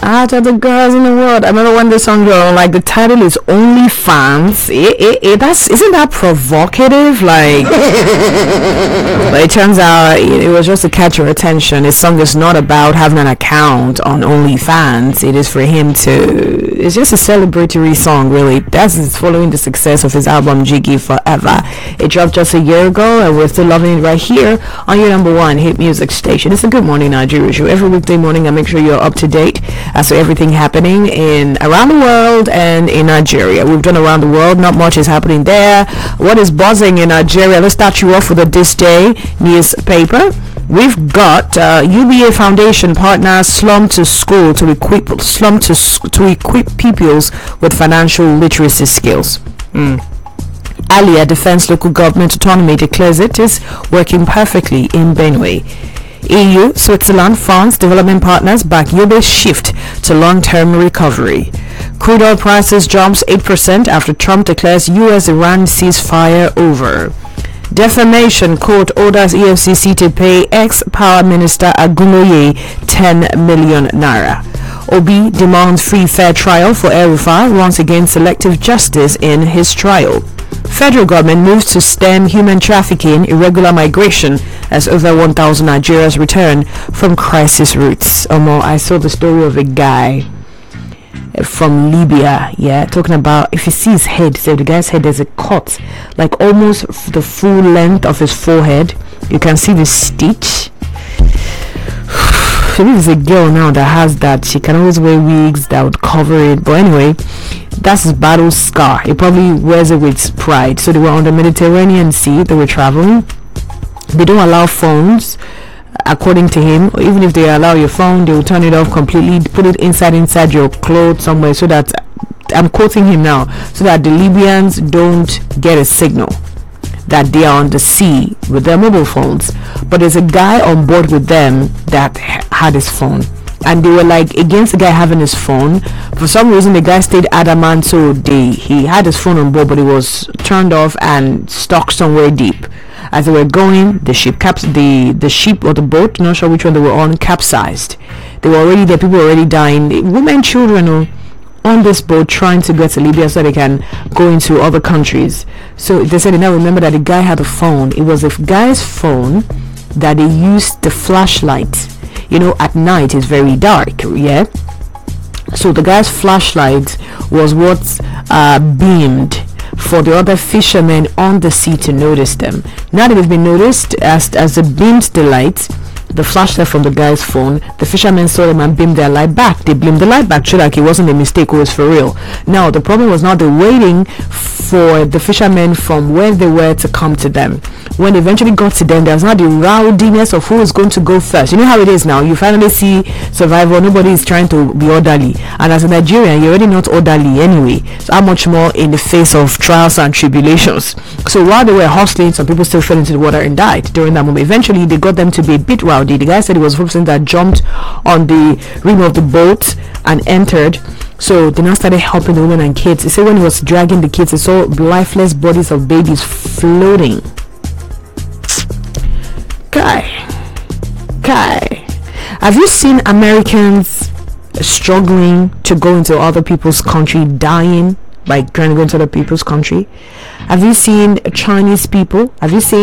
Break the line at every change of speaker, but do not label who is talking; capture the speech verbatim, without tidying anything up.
Out of the girls in the world. I remember when the song go like the title is OnlyFans. It, it, it, that's isn't that provocative? Like, but it turns out it, it was just to catch your attention. His song is not about having an account on OnlyFans. It is for him to. It's just a celebratory song, really. That's it's following the success of his album Jiggy Forever. It dropped just a year ago, and we're still loving it right here on your number one hit music station. It's a Good Morning Nigeria show. Every weekday morning, I make sure you're up to date as to everything happening in around the world and in Nigeria. We've done around the world. Not much is happening there. What is buzzing in Nigeria? Let's start you off with a This Day newspaper. We've got uh, U B A Foundation partners Slum to School to equip Slum to to equip pupils with financial literacy skills. Mm. Alia defends local government autonomy, declares it is working perfectly in Benue. E U, Switzerland, France development partners back U B A's shift to long-term recovery. Crude oil prices jumps eight percent after Trump declares U S-Iran ceasefire over. Defamation court orders E F C C to pay ex-power minister Agunoye ten million naira. Obi demands free fair trial for El-Rufai, runs against selective justice in his trial. Federal government moves to stem human trafficking, irregular migration as over one thousand Nigerians return from crisis routes. Omo, I saw the story of a guy from Libya, yeah, talking about if you see his head, so the guy's head, there's a cut like almost f- the full length of his forehead. You can see the stitch. So this is a girl now that has that. She can always wear wigs that would cover it, but anyway, that's his battle scar. He probably wears it with pride. So they were on the Mediterranean Sea, they were traveling. They don't allow phones, according to him. Even if they allow your phone, they will turn it off completely, put it inside inside your clothes somewhere, so that, I'm quoting him now, so that the Libyans don't get a signal that they are on the sea with their mobile phones. But there's a guy on board with them that had his phone, and they were like against the guy having his phone. For some reason the guy stayed adamant, so they he had his phone on board, but it was turned off and stuck somewhere deep. As they were going, the ship caps the the ship or the boat, not sure which one they were on, capsized. They were already there, people were already dying, women, children, oh, on this boat trying to get to Libya so they can go into other countries. So they said they now remember that the guy had a phone. It was a guy's phone that they used the flashlight. You know, at night it's very dark, yeah. So the guy's flashlight was what uh, beamed for the other fishermen on the sea to notice them. Now that they've been noticed, as as it beamed the light, the flashlight from the guy's phone, the fishermen saw them and beamed their light back. They beamed the light back, so like it wasn't a mistake, it was for real. Now the problem was not the waiting for the fishermen from where they were to come to them. When they eventually got to them, there was not the rowdiness of who is going to go first. You know how it is now. You finally see survival, nobody is trying to be orderly, and as a Nigerian you're already not orderly anyway, so how much more in the face of trials and tribulations. So while they were hustling, some people still fell into the water and died during that moment. Eventually they got them to be a bit rowdy. The guy said it was a person that jumped on the rim of the boat and entered. So they now started helping the women and kids. He said when he was dragging the kids, he saw lifeless bodies of babies floating. Guy, guy, have you seen Americans struggling to go into other people's country, dying by trying to go into other people's country? Have you seen Chinese people? Have you seen